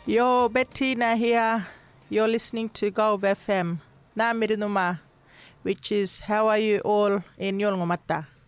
Yo, Bettina here. You're listening to Gulf FM. Namirunuma, which is how are you all in Yolngomata?